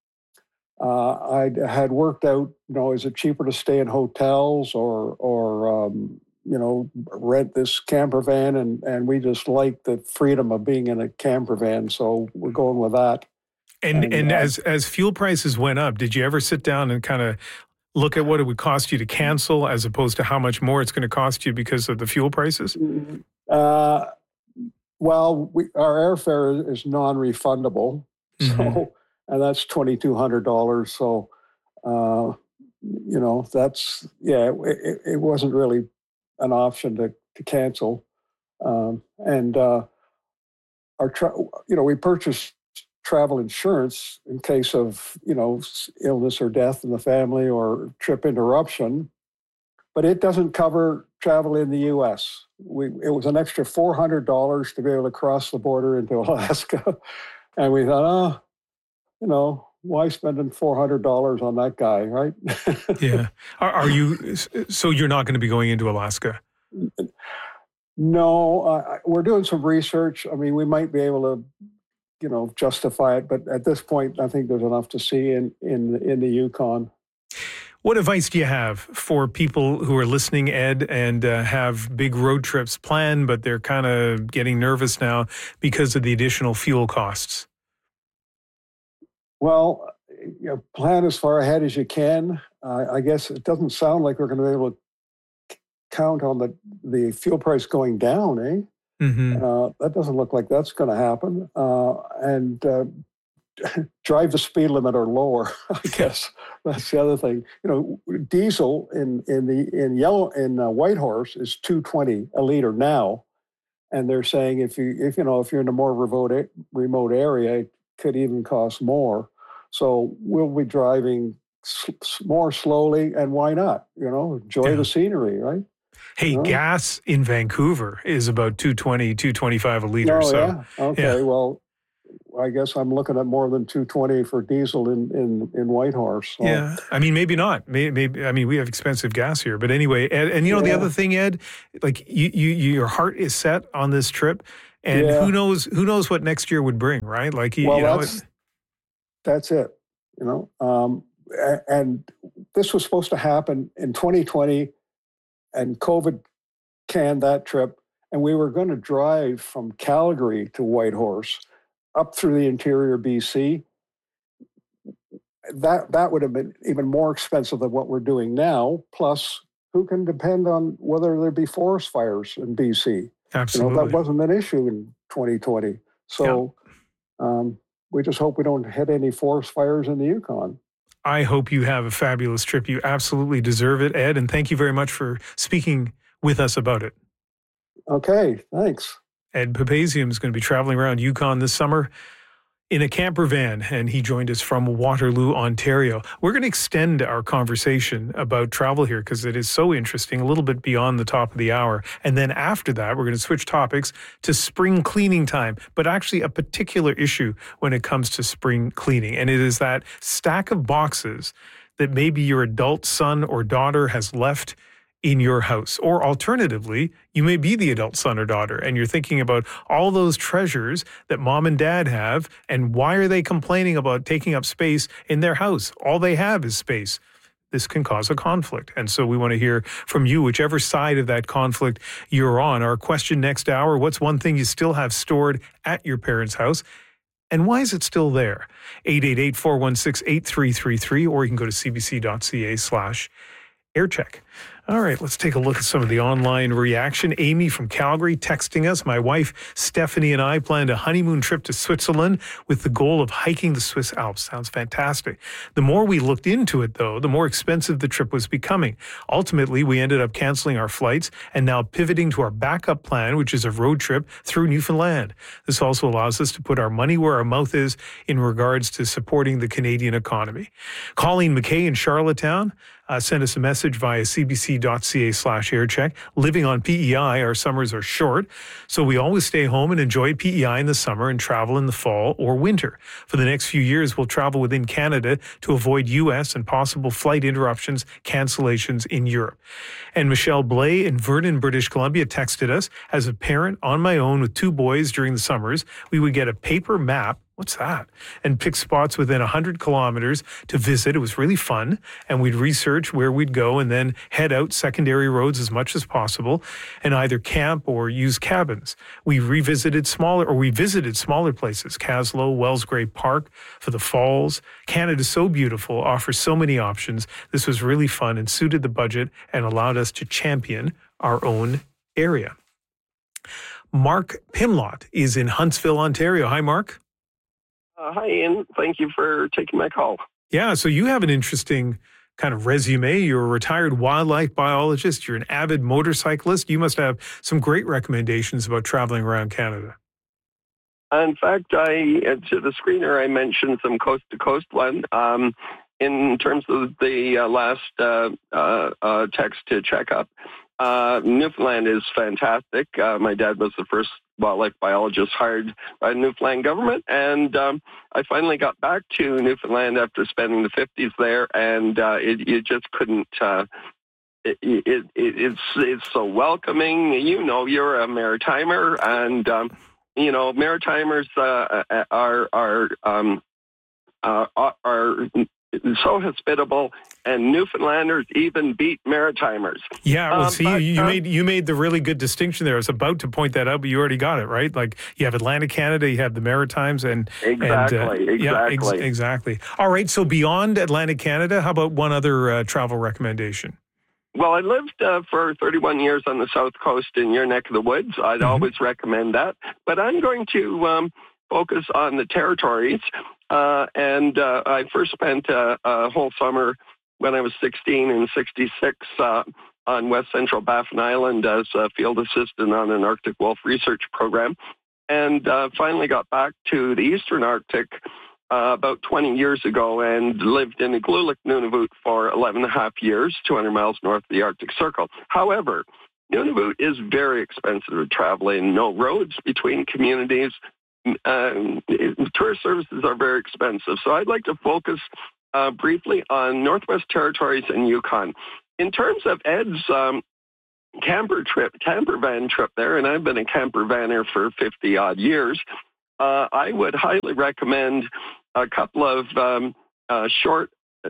I had worked out, is it cheaper to stay in hotels or rent this camper van, and we just like the freedom of being in a camper van, so we're going with that. And as fuel prices went up, did you ever sit down and kind of look at what it would cost you to cancel as opposed to how much more it's going to cost you because of the fuel prices? Well, our airfare is non-refundable, so and that's $2,200. So, that's it wasn't really an option to cancel, we purchased travel insurance in case of illness or death in the family or trip interruption, but it doesn't cover travel in the U.S. It was an extra $400 to be able to cross the border into Alaska, and we thought, why spending $400 on that guy, right? Yeah. Are you? So you're not going to be going into Alaska? No, we're doing some research. I mean, we might be able to, justify it, but at this point, I think there's enough to see in the Yukon. What advice do you have for people who are listening, Ed, and have big road trips planned, but they're kind of getting nervous now because of the additional fuel costs? Well, plan as far ahead as you can. I guess it doesn't sound like we're going to be able to count on the fuel price going down, eh? Mm-hmm. That doesn't look like that's going to happen. And drive the speed limit or lower. I guess that's the other thing. Diesel in Whitehorse is $2.20 a liter now, and they're saying if you're in a more remote area, it could even cost more. So we'll be driving more slowly, and why not? Enjoy the scenery, right? Hey, gas in Vancouver is about $2.20, $2.25 a liter. Oh, yeah. Okay. Well, I guess I'm looking at more than $2.20 for diesel in Whitehorse. So. Yeah, I mean, maybe not. Maybe I mean, we have expensive gas here, but anyway. And the other thing, Ed, like your heart is set on this trip, and who knows what next year would bring, right? Like that's it. And this was supposed to happen in 2020, and COVID canned that trip, and we were going to drive from Calgary to Whitehorse up through the interior BC. That would have been even more expensive than what we're doing now. Plus, who can depend on whether there be forest fires in BC? Absolutely. That wasn't an issue in 2020. So we just hope we don't hit any forest fires in the Yukon. I hope you have a fabulous trip. You absolutely deserve it, Ed. And thank you very much for speaking with us about it. Okay, thanks. Ed Papazian is going to be traveling around Yukon this summer in a camper van, and he joined us from Waterloo, Ontario. We're going to extend our conversation about travel here because it is so interesting, a little bit beyond the top of the hour. And then after that, we're going to switch topics to spring cleaning time, but actually a particular issue when it comes to spring cleaning. And it is that stack of boxes that maybe your adult son or daughter has left in your house. Or alternatively, you may be the adult son or daughter and you're thinking about all those treasures that mom and dad have, and why are they complaining about taking up space in their house? All they have is space. This can cause a conflict. And so we want to hear from you, whichever side of that conflict you're on. Our question next hour, what's one thing you still have stored at your parents' house? And why is it still there? 888-416-8333, or you can go to cbc.ca/aircheck. All right, let's take a look at some of the online reaction. Amy from Calgary texting us. My wife, Stephanie, and I planned a honeymoon trip to Switzerland with the goal of hiking the Swiss Alps. Sounds fantastic. The more we looked into it, though, the more expensive the trip was becoming. Ultimately, we ended up canceling our flights and now pivoting to our backup plan, which is a road trip through Newfoundland. This also allows us to put our money where our mouth is in regards to supporting the Canadian economy. Colleen McKay in Charlottetown sent us a message via cbc.ca/aircheck. Living on PEI, our summers are short, so we always stay home and enjoy PEI in the summer and travel in the fall or winter. For the next few years, we'll travel within Canada to avoid U.S. and possible flight interruptions, cancellations in Europe. And Michelle Blay in Vernon, British Columbia texted us, as a parent on my own with 2 boys during the summers, we would get a paper map. What's that? And pick spots within 100 kilometers to visit. It was really fun. And we'd research where we'd go and then head out secondary roads as much as possible and either camp or use cabins. We visited smaller places, Caslow, Wellsgrave Park for the falls. Canada's so beautiful, offers so many options. This was really fun and suited the budget and allowed us to champion our own area. Mark Pimlott is in Huntsville, Ontario. Hi, Mark. Hi, Ian. Thank you for taking my call. Yeah, so you have an interesting kind of resume. You're a retired wildlife biologist. You're an avid motorcyclist. You must have some great recommendations about traveling around Canada. In fact, to the screener, I mentioned some coast-to-coast one. In terms of the last text to check up, Newfoundland is fantastic. My dad was the first wildlife biologist hired by the Newfoundland government, and I finally got back to Newfoundland after spending the 50s there, and you just couldn't. It's so welcoming. You're a Maritimer, and Maritimers are so hospitable, and Newfoundlanders even beat Maritimers. Yeah, well, you made the really good distinction there. I was about to point that out, but you already got it, right? Like, you have Atlantic Canada, you have the Maritimes, exactly. All right, so beyond Atlantic Canada, how about one other travel recommendation? Well, I lived for 31 years on the South Coast in your neck of the woods. I'd always recommend that. But I'm going to focus on the territories. And I first spent a whole summer when I was 16 and 66 on West Central Baffin Island as a field assistant on an Arctic wolf research program, and finally got back to the Eastern Arctic about 20 years ago and lived in Igloolik, Nunavut for 11 and a half years, 200 miles north of the Arctic Circle. However, Nunavut is very expensive to travel in. No roads between communities. Tourist services are very expensive. So I'd like to focus briefly on Northwest Territories and Yukon. In terms of Ed's camper van trip there, and I've been a camper vanner for 50-odd years, I would highly recommend a couple of short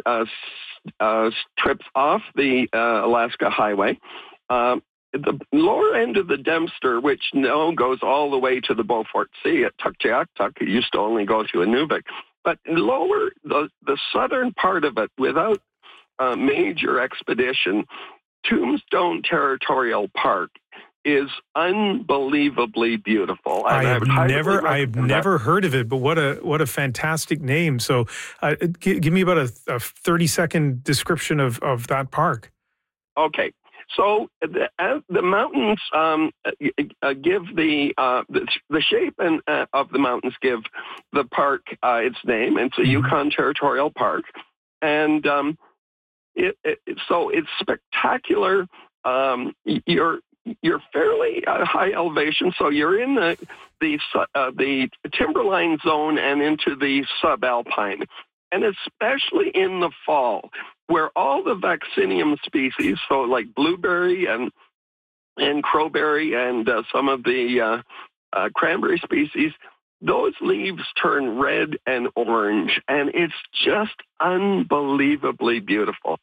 trips off the Alaska Highway. The lower end of the Dempster, which now goes all the way to the Beaufort Sea at Tuktoyaktuk, it used to only go to Inuvik. But lower, the southern part of it, without a major expedition, Tombstone Territorial Park is unbelievably beautiful. I've never heard of it, but what a fantastic name. So give me about a 30-second description of that park. Okay. So the mountains give the shape of the mountains give the park its name. It's a Yukon Territorial Park, and so it's spectacular. You're fairly high elevation, so you're in the timberline zone and into the subalpine, and especially in the fall, where all the vaccinium species, so like blueberry and crowberry and some of the cranberry species, those leaves turn red and orange, and it's just unbelievably beautiful.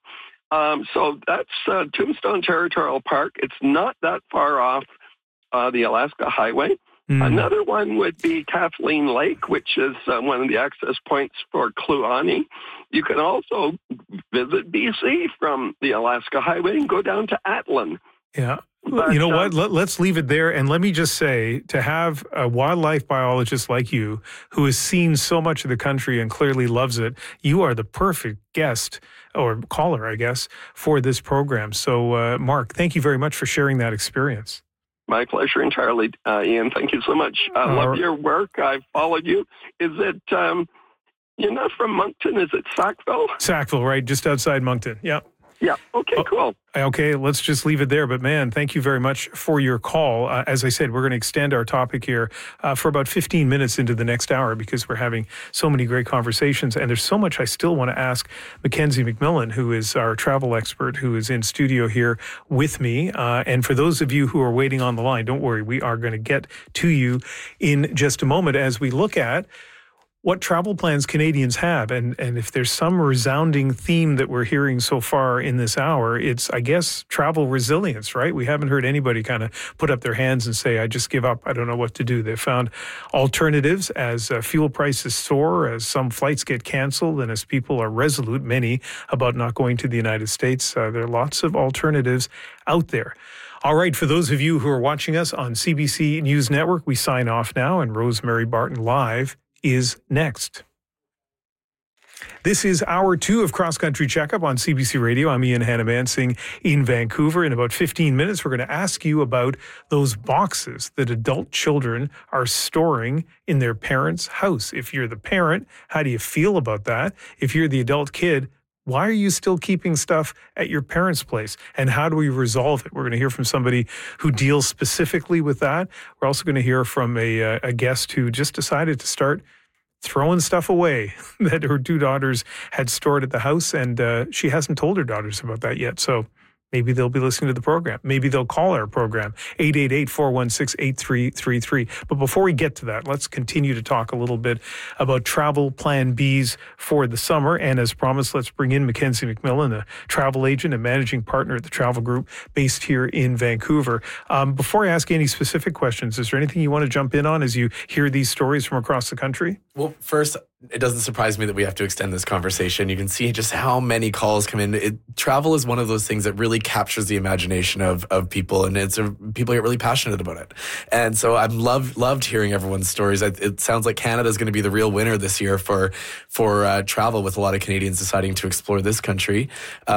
So that's Tombstone Territorial Park. It's not that far off the Alaska Highway. Another one would be Kathleen Lake, which is one of the access points for Kluane. You can also visit BC from the Alaska Highway and go down to Atlin. Yeah. But, you know what? Let's leave it there. And let me just say, to have a wildlife biologist like you, who has seen so much of the country and clearly loves it, you are the perfect guest or caller, I guess, for this program. So, Mark, thank you very much for sharing that experience. My pleasure entirely, Ian. Thank you so much. I love your work. I've followed you. Is it, you're not from Moncton, is it Sackville? Sackville, right, just outside Moncton, yeah. Yeah, okay, cool. Okay, let's just leave it there. But man, thank you very much for your call. As I said, we're going to extend our topic here for about 15 minutes into the next hour because we're having so many great conversations. And there's so much I still want to ask Mackenzie McMillan, who is our travel expert, who is in studio here with me. And for those of you who are waiting on the line, don't worry, we are going to get to you in just a moment as we look at what travel plans Canadians have. And if there's some resounding theme that we're hearing so far in this hour, it's, I guess, travel resilience, right? We haven't heard anybody kind of put up their hands and say, I just give up. I don't know what to do. They've found alternatives as fuel prices soar, as some flights get canceled, and as people are resolute, many, about not going to the United States. There are lots of alternatives out there. All right, for those of you who are watching us on CBC News Network, we sign off now, and Rosemary Barton Live is next. This is hour 2 of Cross Country Checkup on CBC Radio. I'm Ian Hannamansing in Vancouver. In about 15 minutes, we're going to ask you about those boxes that adult children are storing in their parents' house. If you're the parent, how do you feel about that? If you're the adult kid, why are you still keeping stuff at your parents' place? And how do we resolve it? We're going to hear from somebody who deals specifically with that. We're also going to hear from a guest who just decided to start throwing stuff away that her 2 daughters had stored at the house, and she hasn't told her daughters about that yet. So maybe they'll be listening to the program. Maybe they'll call our program, 888-416-8333. But before we get to that, let's continue to talk a little bit about travel plan Bs for the summer. And as promised, let's bring in Mackenzie McMillan, a travel agent and managing partner at the Travel Group based here in Vancouver. Before I ask any specific questions, is there anything you want to jump in on as you hear these stories from across the country? Well, first, it doesn't surprise me that we have to extend this conversation. You can see just how many calls come in. Travel is one of those things that really captures the imagination of people, and people get really passionate about it. And so I've loved hearing everyone's stories. It sounds like Canada is going to be the real winner this year for travel, with a lot of Canadians deciding to explore this country.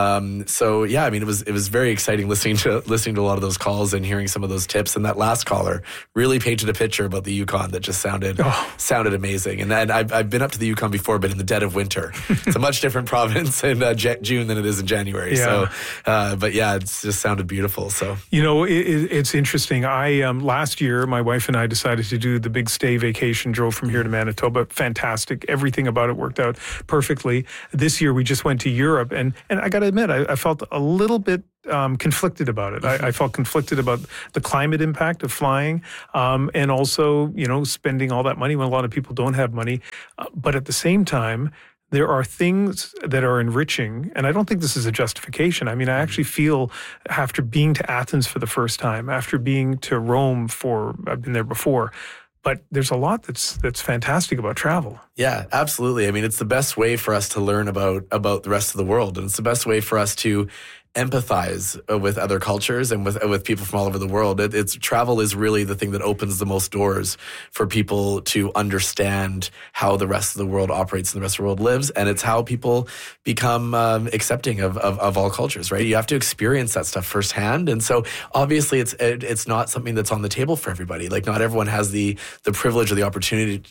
So yeah, I mean, it was very exciting listening to a lot of those calls and hearing some of those tips. And that last caller really painted a picture about the Yukon that just sounded amazing. And I've been up to the Yukon before, but in the dead of winter. It's a much different province in June than it is in January. Yeah. So, but yeah, it's just sounded beautiful. So, it's interesting. Last year, my wife and I decided to do the big stay vacation, drove from here to Manitoba. Fantastic. Everything about it worked out perfectly. This year, we just went to Europe, and I got to admit, I felt a little bit conflicted about it. I felt conflicted about the climate impact of flying, and also, spending all that money when a lot of people don't have money. But at the same time, there are things that are enriching, and I don't think this is a justification. I mean, I actually feel, after being to Athens for the first time, after being to Rome I've been there before, but there's a lot that's fantastic about travel. Yeah, absolutely. I mean, it's the best way for us to learn about the rest of the world, and it's the best way for us to empathize with other cultures and with people from all over the world. Travel is really the thing that opens the most doors for people to understand how the rest of the world operates and the rest of the world lives, and it's how people become accepting of all cultures, right? You have to experience that stuff firsthand, and so obviously it's not something that's on the table for everybody. Like, not everyone has the privilege or the opportunity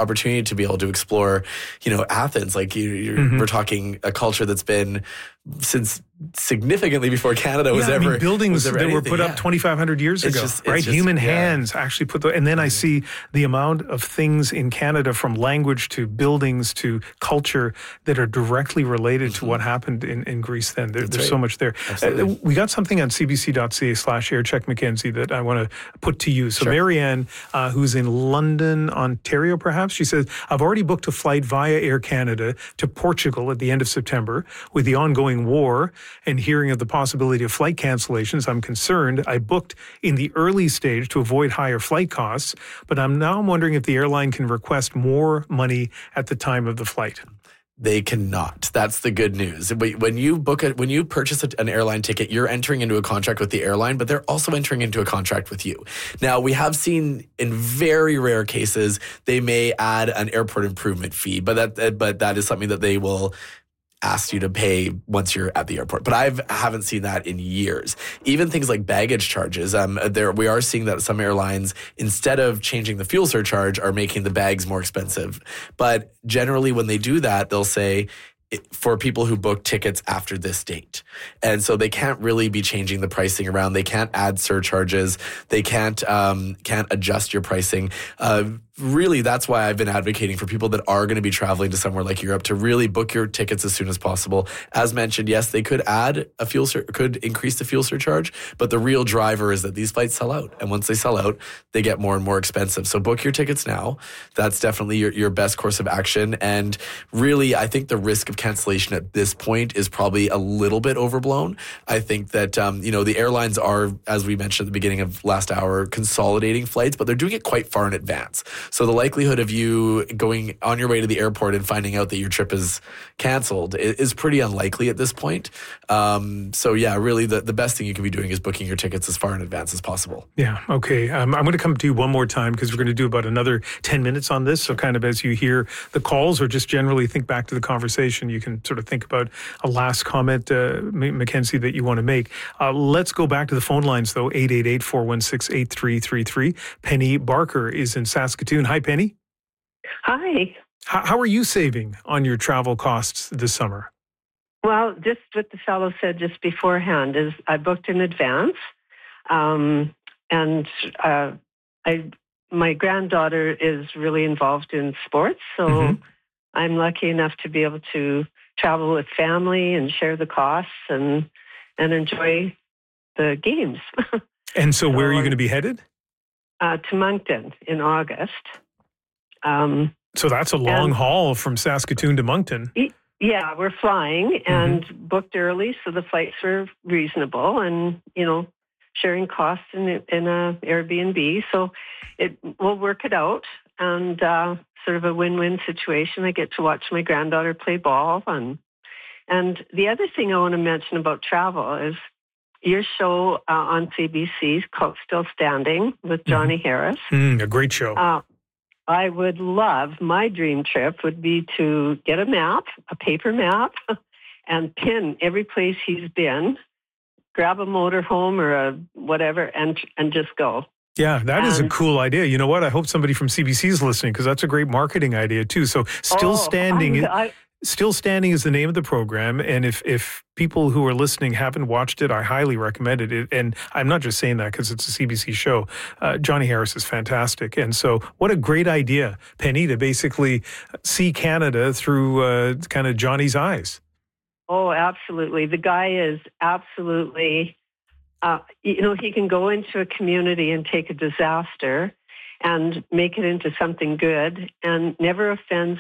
to be able to explore, Athens. Like, we're talking a culture that's been since significantly before Canada was ever. Buildings that were put up 2,500 years ago, right? Human hands actually put and then I see the amount of things in Canada, from language to buildings to culture, that are directly related to what happened in Greece then. There's so much there. We got something on cbc.ca/aircheck Mackenzie that I want to put to you. So Marianne, who's in London, Ontario, perhaps, she says, I've already booked a flight via Air Canada to Portugal at the end of September. With the ongoing war and hearing of the possibility of flight cancellations, I'm concerned. I booked in the early stage to avoid higher flight costs, but I'm wondering if the airline can request more money at the time of the flight. They cannot. That's the good news. When you purchase an airline ticket, you're entering into a contract with the airline, but they're also entering into a contract with you. Now, we have seen in very rare cases, they may add an airport improvement fee, but that is something that they will ask you to pay once you're at the airport. But I haven't seen that in years. Even things like baggage charges, we are seeing that some airlines, instead of changing the fuel surcharge, are making the bags more expensive. But generally, when they do that, they'll say, for people who book tickets after this date. And so they can't really be changing the pricing around. They can't add surcharges. They can't adjust your pricing. Really, that's why I've been advocating for people that are going to be traveling to somewhere like Europe to really book your tickets as soon as possible. As mentioned, yes, they could add could increase the fuel surcharge, but the real driver is that these flights sell out. And once they sell out, they get more and more expensive. So book your tickets now. That's definitely your best course of action. And really, I think the risk of cancellation at this point is probably a little bit overblown. I think that, the airlines are, as we mentioned at the beginning of last hour, consolidating flights, but they're doing it quite far in advance. So the likelihood of you going on your way to the airport and finding out that your trip is canceled is pretty unlikely at this point. So yeah, really the best thing you can be doing is booking your tickets as far in advance as possible. Yeah, okay. I'm going to come to you one more time because we're going to do about another 10 minutes on this. So kind of as you hear the calls or just generally think back to the conversation, you can sort of think about a last comment, Mackenzie, that you want to make. Let's go back to the phone lines, though. 888-416-8333. Penny Barker is in Saskatoon. Hi, Penny. Hi. How are you saving on your travel costs this summer? Well, just what the fellow said just beforehand is I booked in advance. And my granddaughter is really involved in sports, so I'm lucky enough to be able to travel with family and share the costs and enjoy the games. And so where are you going to be headed? To Moncton in August. So that's a long haul from Saskatoon to Moncton. Yeah, we're flying and booked early, so the flights were reasonable and, sharing costs in a Airbnb. So we'll work it out. and sort of a win-win situation. I get to watch my granddaughter play ball. And the other thing I want to mention about travel is your show on CBC called Still Standing with Johnny Harris. A great show. I would love, my dream trip would be to get a map, a paper map, and pin every place he's been, grab a motorhome or a whatever, and just go. Yeah, that is a cool idea. You know what? I hope somebody from CBC is listening, because that's a great marketing idea too. So Still Standing. Still Standing is the name of the program, and if people who are listening haven't watched it, I highly recommend it. And I'm not just saying that because it's a CBC show. Johnny Harris is fantastic, and so what a great idea, Penny, to basically see Canada through kind of Johnny's eyes. Oh, absolutely. The guy is absolutely, he can go into a community and take a disaster and make it into something good, and never offends